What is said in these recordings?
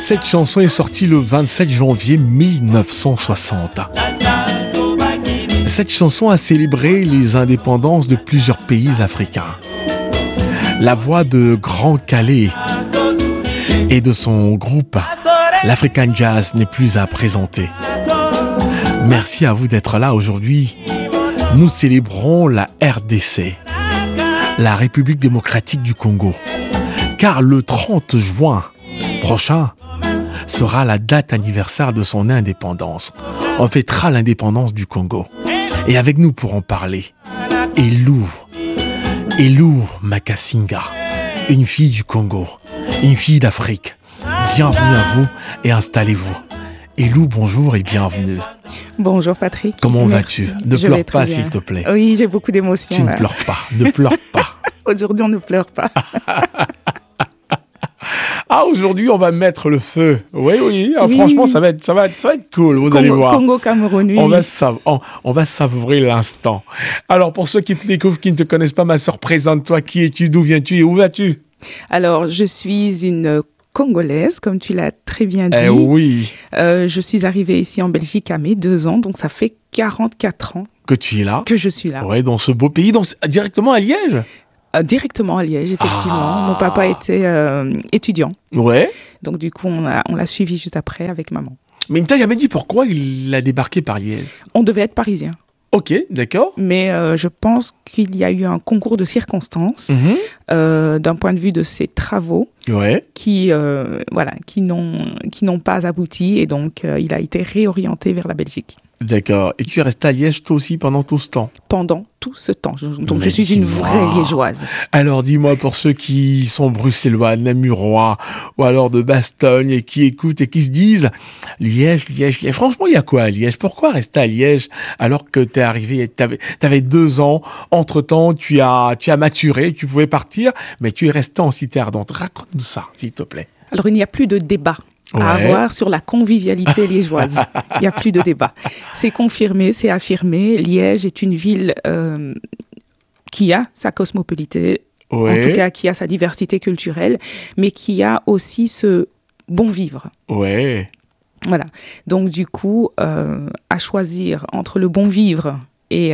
Cette chanson est sortie le 27 janvier 1960. Cette chanson a célébré les indépendances de plusieurs pays africains. La voix de Grand Calais et de son groupe, l'African Jazz, n'est plus à présenter. Merci à vous d'être là aujourd'hui. Nous célébrons la RDC, la République démocratique du Congo. Car le 30 juin prochain sera la date anniversaire de son indépendance. On fêtera l'indépendance du Congo. Et avec nous pour en parler, Elou Makasinga, une fille du Congo, une fille d'Afrique. Bienvenue à vous et installez-vous. Elou, bonjour et bienvenue. Bonjour Patrick. Comment vas-tu? Ne pleure pas s'il te plaît. Oui, j'ai beaucoup d'émotions. Tu ne pleures pas, ne pleure pas. Aujourd'hui, on ne pleure pas. Ah, aujourd'hui, on va mettre le feu. Oui. Ah, oui. Franchement, ça va être cool, vous allez voir. Congo-Cameroun, oui. On va savourer l'instant. Alors, pour ceux qui te découvrent, qui ne te connaissent pas, ma sœur, présente-toi. Qui es-tu? D'où viens-tu et où vas-tu? Alors, je suis une Congolaise, comme tu l'as très bien dit. Oui. Je suis arrivée ici en Belgique à mes 2 ans, donc ça fait 44 ans. Que tu es là? Que je suis là. Oui, dans ce beau pays, directement à Liège? Directement à Liège, effectivement. Mon papa était étudiant. Ouais. Donc, du coup, on l'a suivi juste après avec maman. Mais il ne t'a jamais dit pourquoi il a débarqué par Liège? On devait être parisien. Ok, d'accord. Mais je pense qu'il y a eu un concours de circonstances d'un point de vue de ses travaux qui n'ont pas abouti et donc il a été réorienté vers la Belgique. D'accord. Et tu es resté à Liège toi aussi pendant tout ce temps? Pendant tout ce temps. Donc je suis une vraie liégeoise. Alors dis-moi, pour ceux qui sont bruxellois, namurois ou alors de Bastogne et qui écoutent et qui se disent Liège. Franchement, il y a quoi à Liège? Pourquoi rester à Liège alors que tu es arrivé, t'avais 2 ans, entre-temps tu as maturé, tu pouvais partir, mais tu es resté en cité ardente. Raconte-nous ça, s'il te plaît. Alors il n'y a plus de débat à avoir sur la convivialité liégeoise. Il n'y a plus de débat. C'est confirmé, c'est affirmé. Liège est une ville qui a sa cosmopolité, en tout cas qui a sa diversité culturelle, mais qui a aussi ce bon vivre. Ouais. Voilà. Donc du coup, à choisir entre le bon vivre et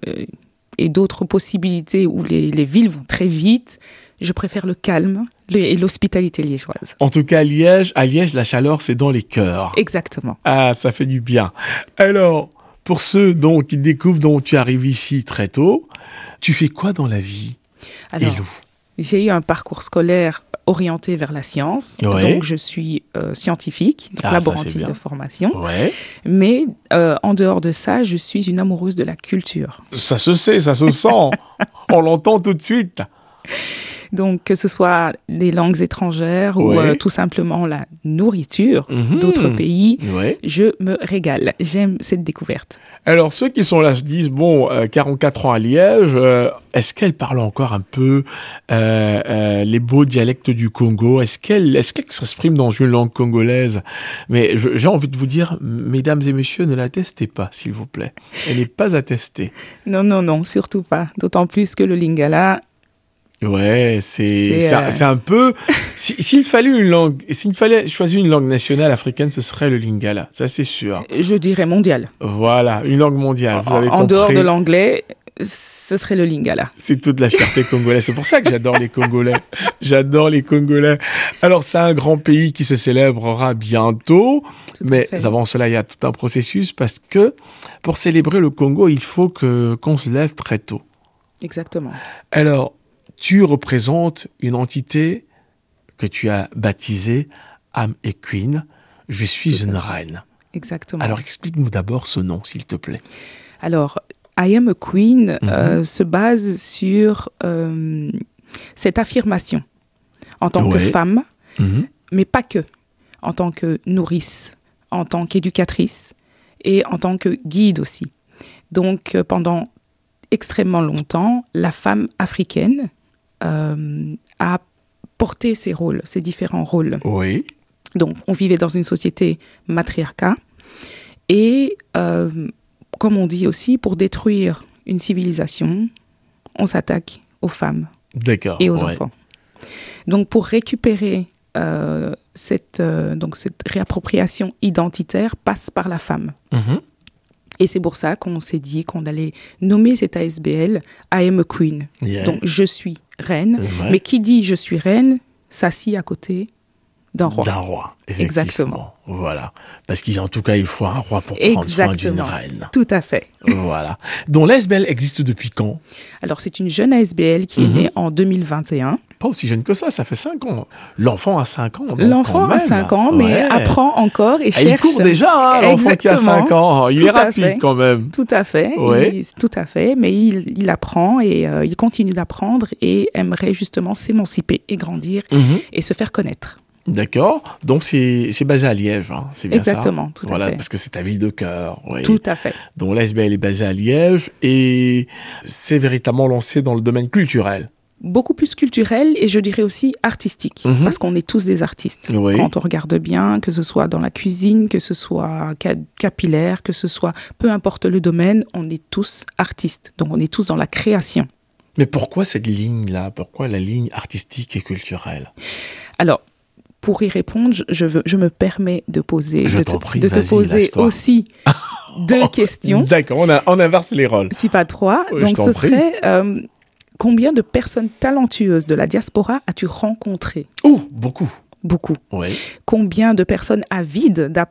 d'autres possibilités où les villes vont très vite, je préfère le calme et l'hospitalité liégeoise. En tout cas, à Liège, la chaleur, c'est dans les cœurs. Exactement. Ah, ça fait du bien. Alors, pour ceux qui découvrent, dont tu arrives ici très tôt, tu fais quoi dans la vie? Alors, j'ai eu un parcours scolaire orienté vers la science. Donc, je suis scientifique, laborantine de formation. Mais en dehors de ça, je suis une amoureuse de la culture. Ça se sait, ça se sent. On l'entend tout de suite. Donc, que ce soit des langues étrangères ou tout simplement la nourriture d'autres pays, je me régale. J'aime cette découverte. Alors, ceux qui sont là se disent, 44 ans à Liège, est-ce qu'elle parle encore un peu les beaux dialectes du Congo? Est-ce qu'elle s'exprime dans une langue congolaise? Mais j'ai envie de vous dire, mesdames et messieurs, ne la testez pas, s'il vous plaît. Elle n'est pas à tester. Non, surtout pas. D'autant plus que le lingala... Ouais, c'est un peu... S'il fallait choisir une langue nationale africaine, ce serait le lingala, ça c'est sûr. Je dirais mondial. Voilà, une langue mondiale, vous avez compris. En dehors de l'anglais, ce serait le lingala. C'est toute la fierté congolaise, c'est pour ça que j'adore les Congolais. J'adore les Congolais. Alors c'est un grand pays qui se célébrera bientôt, mais avant cela, il y a tout un processus parce que pour célébrer le Congo, il faut qu'on se lève très tôt. Exactement. Alors, tu représentes une entité que tu as baptisée Âme et Queen. Je suis une reine. Exactement. Alors, explique-nous d'abord ce nom, s'il te plaît. Alors, I am a queen se base sur cette affirmation en tant que femme, mais pas que, en tant que nourrice, en tant qu'éducatrice et en tant que guide aussi. Donc, pendant extrêmement longtemps, la femme africaine a porté ses rôles, ses différents rôles. Oui. Donc, on vivait dans une société matriarcat et, comme on dit aussi, pour détruire une civilisation, on s'attaque aux femmes et aux enfants. Donc, pour récupérer cette réappropriation identitaire passe par la femme. Et c'est pour ça qu'on s'est dit qu'on allait nommer cette ASBL I am a queen. Donc, je suis reine. Mais qui dit je suis reine s'assit à côté d'un roi. D'un roi, effectivement. Exactement. Voilà. Parce qu'en tout cas, il faut un roi pour prendre soin d'une reine. Tout à fait. Voilà. Donc, l'ASBL existe depuis quand? Alors, c'est une jeune ASBL qui est née en 2021. Pas aussi jeune que ça fait 5 ans. L'enfant a 5 ans. L'enfant a 5 ans, mais apprend encore et cherche. Il court déjà, l'enfant qui a 5 ans. Il est rapide quand même. Tout à fait. Tout à fait. Mais il apprend et il continue d'apprendre et aimerait justement s'émanciper et grandir et se faire connaître. D'accord. Donc, c'est basé à Liège, c'est bien Exactement, ça? Tout à fait. Parce que c'est ta ville de cœur. Oui. Tout à fait. Donc, l'ASBL est basée à Liège et c'est véritablement lancé dans le domaine culturel. Beaucoup plus culturel et je dirais aussi artistique, parce qu'on est tous des artistes. Quand on regarde bien, que ce soit dans la cuisine, que ce soit capillaire, que ce soit, peu importe le domaine, on est tous artistes. Donc, on est tous dans la création. Mais pourquoi cette ligne-là? Pourquoi la ligne artistique et culturelle? Alors, pour y répondre, je me permets de poser, te poser aussi 2 questions. D'accord, on inverse les rôles. Si pas 3. Donc, ce serait combien de personnes talentueuses de la diaspora as-tu rencontrées? Beaucoup. Beaucoup. Oui. Combien de personnes avides